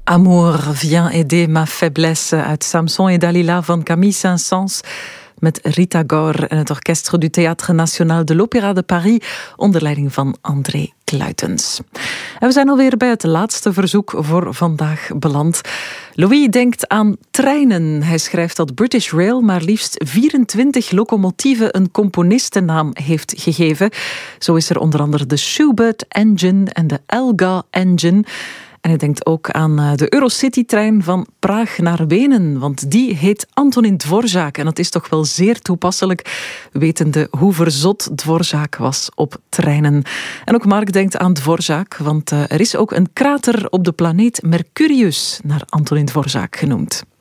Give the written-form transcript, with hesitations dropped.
Amour, viens aider ma faiblesse uit Samson et Dalila van Camille Saint-Saëns met Rita Gore en het Orchestre du Théâtre National de l'Opéra de Paris onder leiding van André Kluitens. En we zijn alweer bij het laatste verzoek voor vandaag beland. Louis denkt aan treinen. Hij schrijft dat British Rail maar liefst 24 locomotieven een componistennaam heeft gegeven. Zo is er onder andere de Schubert Engine en de Elgar Engine. En hij denkt ook aan de Eurocity-trein van Praag naar Wenen, want die heet Antonin Dvořák. En dat is toch wel zeer toepasselijk, wetende hoe verzot Dvořák was op treinen. En ook Mark denkt aan Dvořák, want er is ook een krater op de planeet Mercurius naar Antonin Dvořák genoemd.